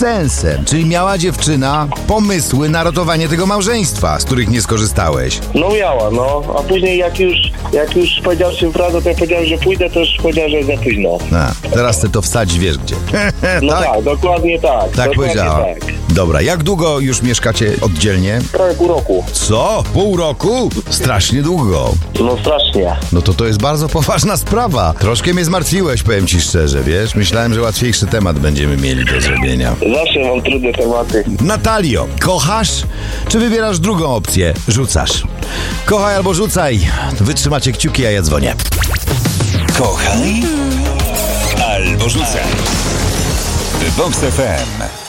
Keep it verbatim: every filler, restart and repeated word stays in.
sensem. Czyli miała dziewczyna pomysły na ratowanie tego małżeństwa, z których nie skorzystałeś. No miała, no. A później jak już, jak już powiedział się prawdę, to ja powiedziałem, że pójdę, to już powiedziałem, że jest za późno. A, teraz ty to wsadź, wiesz gdzie. No tak, tak dokładnie tak. Tak dokładnie powiedziała. tak. Dobra, jak długo już mieszkacie oddzielnie? Prawie pół roku. Co? Pół roku? Strasznie długo. No strasznie. No to to jest bardzo poważna sprawa. Troszkę mnie zmartwiłeś, powiem ci szczerze, wiesz? Myślałem, że łatwiejszy temat będziemy mieli do zrobienia. Zawsze mam trudne tematy. Natalio, kochasz? Czy wybierasz drugą opcję? Rzucasz. Kochaj albo rzucaj. Wytrzymacie kciuki, a ja dzwonię. Kochaj albo rzucaj. Vox F M.